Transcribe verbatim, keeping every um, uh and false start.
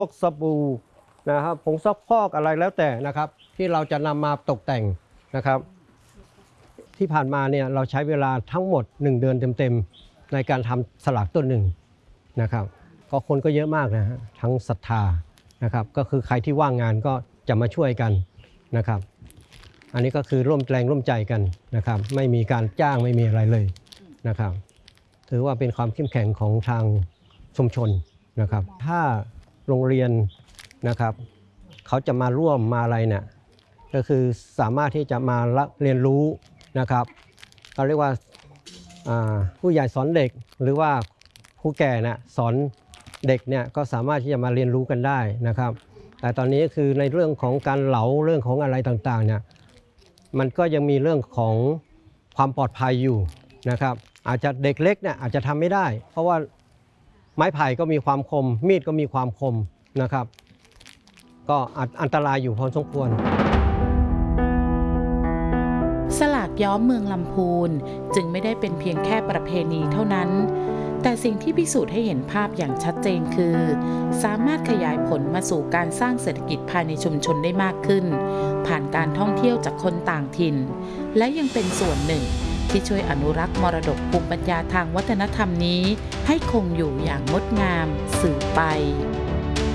พวกสบู่นะครับผงซักฟอกอะไรแล้วแต่นะครับที่เราจะนำมาตกแต่งนะครับที่ผ่านมาเนี่ยเราใช้เวลาทั้งหมดหนึ่งเดือนเต็มๆในการทำสลากต้นหนึ่งนะครับก็คนก็เยอะมากนะฮะทั้งศรัทธานะครับก็คือใครที่ว่างงานก็จะมาช่วยกันนะครับอันนี้ก็คือร่วมแรงร่วมใจกันนะครับไม่มีการจ้างไม่มีอะไรเลยนะครับถือว่าเป็นความเข้มแข็งของทางชุมชนนะครับถ้าโรงเรียนนะครับเขาจะมาร่วมมาอะไรเนี่ยก็คือสามารถที่จะมาเรียนรู้นะครับเราเรียกว่าผู้ใหญ่สอนเด็กหรือว่าผู้แก่เนี่ยสอนเด็กเนี่ยก็สามารถที่จะมาเรียนรู้กันได้นะครับแต่ตอนนี้คือในเรื่องของการเหลาเรื่องของอะไรต่างๆเนี่ยมันก็ยังมีเรื่องของความปลอดภัยอยู่นะครับอาจจะเด็กเล็กเนี่ยอาจจะทำไม่ได้เพราะว่าไม้ไผ่ก็มีความคมมีดก็มีความคมนะครับก็อันตรายอยู่พอสมควรสลากย้อมเมืองลำพูนจึงไม่ได้เป็นเพียงแค่ประเพณีเท่านั้นแต่สิ่งที่พิสูจน์ให้เห็นภาพอย่างชัดเจนคือสามารถขยายผลมาสู่การสร้างเศรษฐกิจภายในชุมชนได้มากขึ้นผ่านการท่องเที่ยวจากคนต่างถิ่นและยังเป็นส่วนหนึ่งที่ช่วยอนุรักษ์มรดกภูมิปัญญาทางวัฒนธรรมนี้ให้คงอยู่อย่างงดงามสืบไป